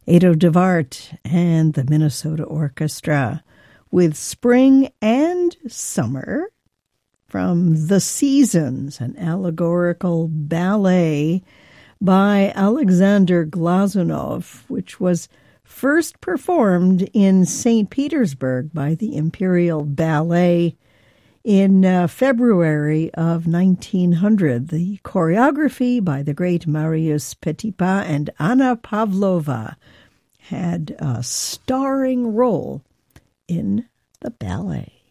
Ado Devart and the Minnesota Orchestra with Spring and Summer from The Seasons, an allegorical ballet by Alexander Glazunov, which was first performed in St. Petersburg by the Imperial Ballet in February of 1900. The choreography by the great Marius Petipa and Anna Pavlova had a starring role in the ballet.